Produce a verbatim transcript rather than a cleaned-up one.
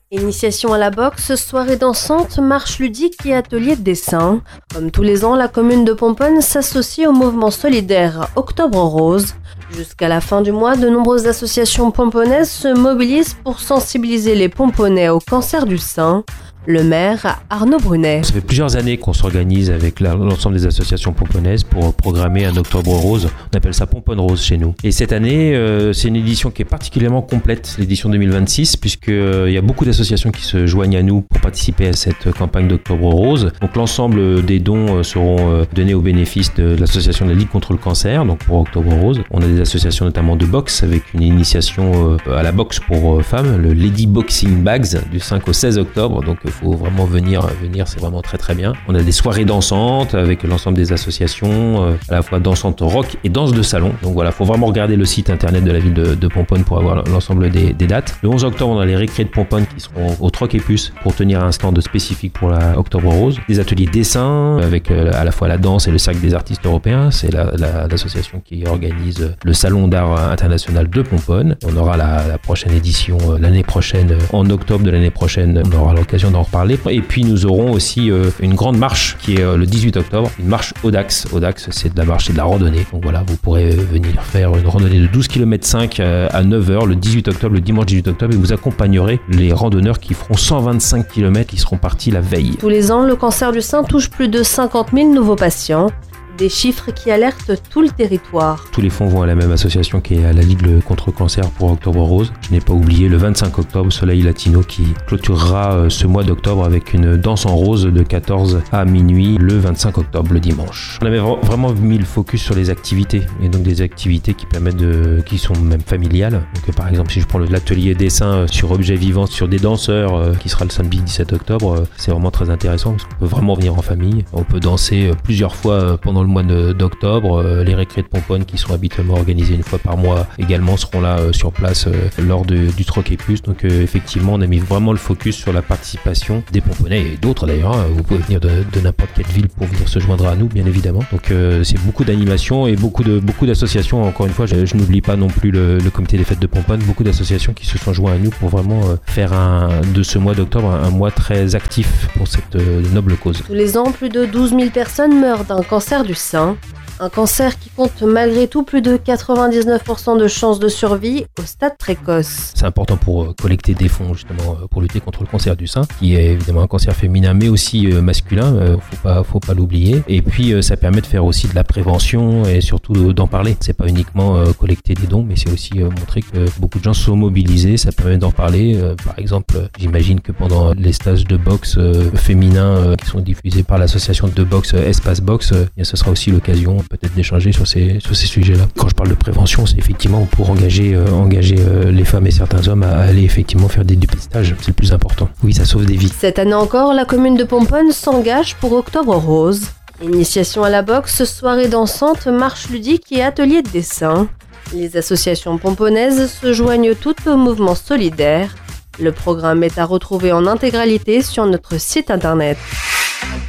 Initiation à la boxe, soirée dansante, marche ludique et atelier de dessin. Comme tous les ans, la commune de Pomponne s'associe au mouvement solidaire Octobre Rose. Jusqu'à la fin du mois, de nombreuses associations pomponnaises se mobilisent pour sensibiliser les Pomponnais au cancer du sein. Le maire, Arnaud Brunet. Ça fait plusieurs années qu'on s'organise avec la, l'ensemble des associations pomponnaises pour programmer un Octobre Rose. On appelle ça Pomponne Rose chez nous. Et cette année, euh, c'est une édition qui est particulièrement complète, l'édition deux mille vingt-six, puisqu'il euh, y a beaucoup d'associations qui se joignent à nous pour participer à cette campagne d'Octobre Rose. Donc l'ensemble des dons euh, seront euh, donnés au bénéfice de l'association de la Ligue contre le cancer, donc pour Octobre Rose. On a des associations notamment de boxe avec une initiation euh, à la boxe pour euh, femmes, le Lady Boxing Bags du cinq au seize octobre. Donc il faut vraiment venir, venir, c'est vraiment très très bien. On a des soirées dansantes avec l'ensemble des associations, euh, à la fois dansantes rock et danse de salon. Donc voilà, il faut vraiment regarder le site internet de la ville de, de Pomponne pour avoir l'ensemble des, des dates. Le onze octobre, on a les récrés de Pomponne qui seront au Troc et Puce pour tenir un stand spécifique pour la Octobre Rose. Des ateliers dessin avec euh, à la fois la danse et le cercle des artistes européens. C'est la, la, l'association qui organise le salon d'art international de Pomponne. On aura la, la prochaine édition euh, l'année prochaine, euh, en octobre de l'année prochaine. On aura l'occasion d'en reparler. Et puis nous aurons aussi euh, une grande marche qui est euh, le dix-huit octobre, une marche Audax. Audax, c'est de la marche et de la randonnée. Donc voilà, vous pourrez venir faire une randonnée de douze virgule cinq kilomètres euh, à neuf heures le dix-huit octobre, le dimanche dix-huit octobre, et vous accompagnerez les randonneurs qui feront cent vingt-cinq kilomètres qui seront partis la veille. Tous les ans, le cancer du sein touche plus de cinquante mille nouveaux patients. Des chiffres qui alertent tout le territoire. Tous les fonds vont à la même association qui est à la Ligue contre le cancer pour Octobre Rose. Je n'ai pas oublié le vingt-cinq octobre, Soleil Latino qui clôturera ce mois d'octobre avec une danse en rose de quatorze à minuit le vingt-cinq octobre, le dimanche. On avait vraiment mis le focus sur les activités, et donc des activités qui permettent de, qui sont même familiales. Donc par exemple, si je prends l'atelier dessin sur objets vivants, sur des danseurs, qui sera le samedi dix-sept octobre, c'est vraiment très intéressant parce qu'on peut vraiment venir en famille. On peut danser plusieurs fois pendant le mois de, d'octobre. Euh, les récrés de Pomponne qui sont habituellement organisés une fois par mois également seront là euh, sur place euh, lors de, du Troc et Puce. Donc euh, effectivement, on a mis vraiment le focus sur la participation des Pomponnais et d'autres d'ailleurs. Hein. Vous pouvez venir de, de n'importe quelle ville pour venir se joindre à nous, bien évidemment. Donc euh, c'est beaucoup d'animations et beaucoup de beaucoup d'associations. Encore une fois, je, je n'oublie pas non plus le, le comité des fêtes de Pomponne. Beaucoup d'associations qui se sont joints à nous pour vraiment euh, faire un, de ce mois d'octobre un, un mois très actif pour cette euh, noble cause. Tous les ans, plus de douze mille personnes meurent d'un cancer du sein. Un cancer qui compte malgré tout plus de quatre-vingt-dix-neuf pour cent de chances de survie au stade précoce. C'est important pour euh, collecter des fonds justement euh, pour lutter contre le cancer du sein, qui est évidemment un cancer féminin mais aussi euh, masculin, euh, faut pas, faut pas l'oublier. Et puis euh, ça permet de faire aussi de la prévention et surtout euh, d'en parler. C'est pas uniquement euh, collecter des dons, mais c'est aussi euh, montrer que beaucoup de gens sont mobilisés, ça permet d'en parler. Euh, par exemple, euh, j'imagine que pendant les stages de boxe euh, féminins euh, qui sont diffusés par l'association de boxe euh, Espace Boxe, euh, bien, ce sera aussi l'occasion peut-être d'échanger sur ces, sur ces sujets-là. Quand je parle de prévention, c'est effectivement pour engager, euh, engager euh, les femmes et certains hommes à aller effectivement faire des dépistages. C'est le plus important. Oui, ça sauve des vies. Cette année encore, la commune de Pomponne s'engage pour Octobre Rose. Initiation à la boxe, soirée dansante, marche ludique et atelier de dessin. Les associations pomponnaises se joignent toutes au mouvement solidaire. Le programme est à retrouver en intégralité sur notre site internet.